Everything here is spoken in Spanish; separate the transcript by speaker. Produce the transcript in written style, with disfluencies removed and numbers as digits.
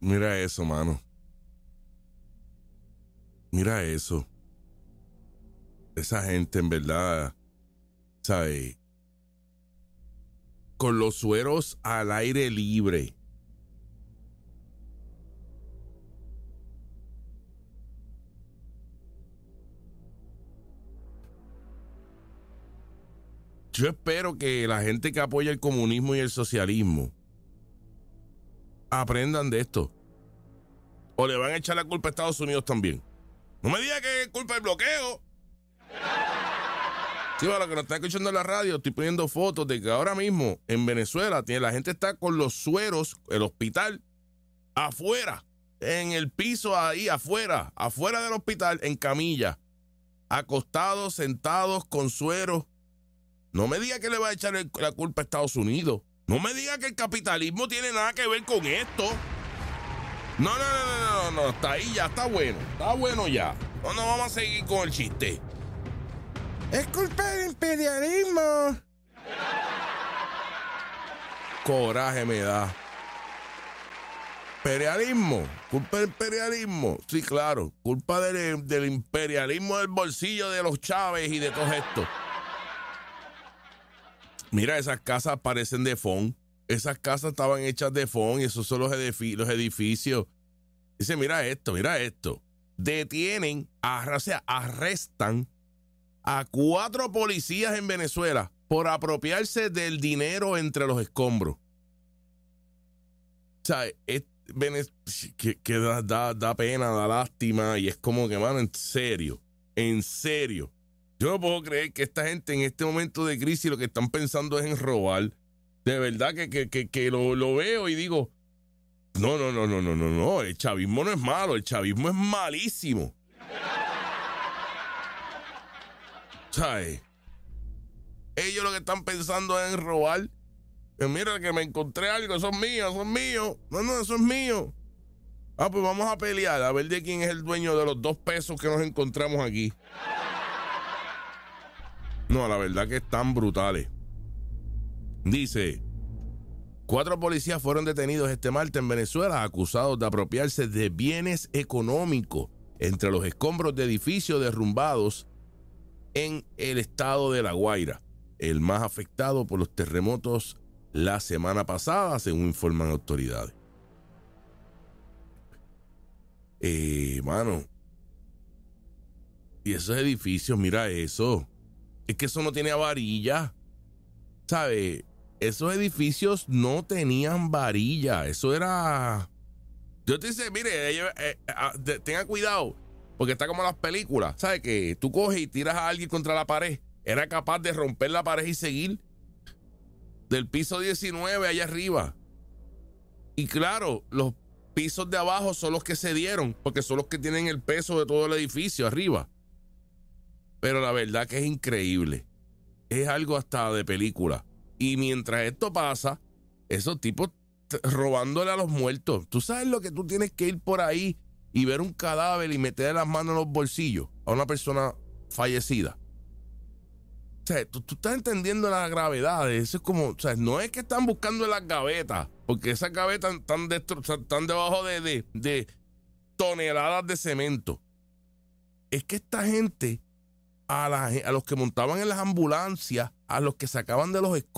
Speaker 1: Mira eso, mano. Mira eso. Esa gente, en verdad, ¿sabes? Con los sueros al aire libre. Yo espero que la gente que apoya el comunismo y el socialismo aprendan de esto. O le van a echar la culpa a Estados Unidos también. No me diga que es culpa del bloqueo. Sí, para los que nos están escuchando en la radio, estoy poniendo fotos de que ahora mismo en Venezuela la gente está con los sueros, el hospital, afuera, en el piso ahí, afuera del hospital, en camilla, acostados, sentados, con sueros. No me diga que le va a echar la culpa a Estados Unidos. No me diga que el capitalismo tiene nada que ver con esto. No, hasta ahí ya está bueno. Está bueno ya. No vamos a seguir con el chiste. Es culpa del imperialismo. Coraje me da. ¿Imperialismo? ¿Culpa del imperialismo? Sí, claro. Culpa del imperialismo del bolsillo de los Chávez y de todo esto. Mira, esas casas parecen de Fon. Esas casas estaban hechas de Fon y esos son los edificios. Dice, mira esto. Detienen, arrestan a 4 policías en Venezuela por apropiarse del dinero entre los escombros. O sea, que da pena, da lástima y es como que, mano, en serio. Yo no puedo creer que esta gente en este momento de crisis lo que están pensando es en robar. De verdad que lo veo y digo, no, el chavismo no es malo, el chavismo es malísimo. ¿Sabes? Ellos lo que están pensando es en robar. Mira que me encontré algo, eso es mío. No, eso es mío. Pues vamos a pelear, a ver de quién es el dueño de los 2 pesos que nos encontramos aquí. No, la verdad que están brutales. Dice, 4 policías fueron detenidos este martes en Venezuela acusados de apropiarse de bienes económicos entre los escombros de edificios derrumbados en el estado de La Guaira, el más afectado por los terremotos la semana pasada, según informan autoridades. Mano, y esos edificios, mira eso. Es que eso no tiene varilla. ¿Sabes? Esos edificios no tenían varilla. Eso era... Yo te dice, mire, tenga cuidado, porque está como las películas. ¿Sabes? Que tú coges y tiras a alguien contra la pared. Era capaz de romper la pared y seguir. Del piso 19 allá arriba. Y claro, los pisos de abajo son los que se dieron, porque son los que tienen el peso de todo el edificio arriba. Pero la verdad que es increíble. Es algo hasta de película. Y mientras esto pasa, esos tipos robándole a los muertos. Tú sabes lo que tú tienes que ir por ahí y ver un cadáver y meterle las manos en los bolsillos a una persona fallecida. O sea, tú estás entendiendo la gravedad. Eso es como, o sea, no es que están buscando en las gavetas, porque esas gavetas están debajo de toneladas de cemento. Es que esta gente, a los que montaban en las ambulancias, a los que sacaban de los escombros,